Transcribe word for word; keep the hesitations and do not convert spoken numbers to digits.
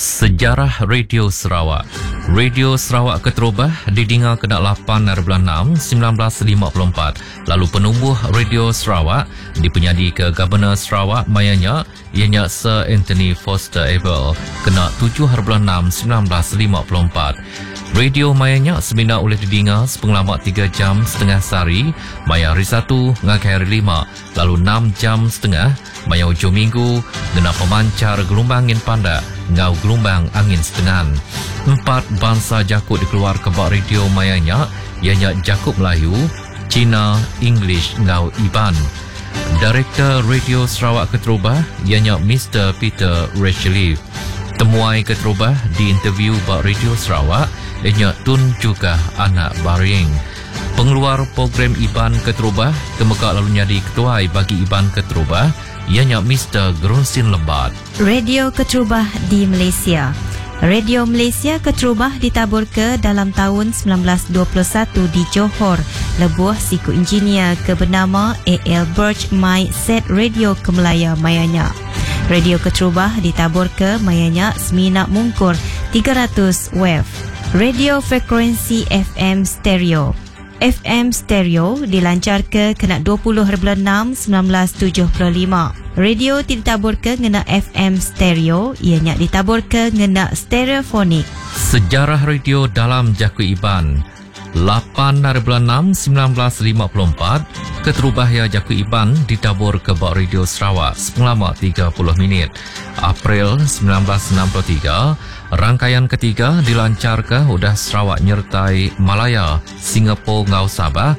Sejarah Radio Sarawak. Radio Sarawak Keterubah didengar kena lapan bulan enam sembilan belas lima puluh empat. Lalu penubuh Radio Sarawak dipenyadi ke Governor Sarawak mayanya ianya Sir Anthony Foster Abel kena tujuh bulan enam sembilan belas lima puluh empat. Radio mayanya semina oleh didengar sepengalamat tiga jam setengah sehari, maya hari satu ngakai hari lima, lalu enam jam setengah, maya hujung minggu, gena pemancar gelombang angin pandak, ngau gelombang angin setengah. Empat bangsa jakut dikeluar ke bak radio mayanya, ianya Jakut Melayu, Cina, English, ngau Iban. Direktur Radio Sarawak Keterubah, ianya Mister Peter Rachelief. Temuai Keterubah di interview bak Radio Sarawak, ianya Tun juga anak Baring. Pengeluar program Iban Keterubah, kemekak lalu jadi ketuai bagi Iban Keterubah, ianya Mister Grunsin Lebat. Radio Keterubah di Malaysia. Radio Malaysia Keterubah ditabur ke dalam tahun sembilan belas dua puluh satu di Johor, lebuh siku engineer ke bernama A L Birch My Set Radio ke Melaya mayanya. Radio Keterubah ditabur ke mayanya semina mungkur tiga ratus W E F. Radio Frekuensi F M Stereo. F M Stereo dilancar ke kena dua puluh bulan enam sembilan belas tujuh puluh lima. Radio ditabur ke ngena F M Stereo, ianya ditabur ke ngena stereofonik. Sejarah radio dalam Jakut Iban. lapan bulan enam sembilan belas lima puluh empat, Keterubah ya Jakut Iban ditabur ke bak Radio Sarawak sepengalamat tiga puluh minit. April sembilan belas enam puluh tiga, rangkaian ketiga dilancar ke udah Sarawak nyertai Malaya, Singapura ngau Sabah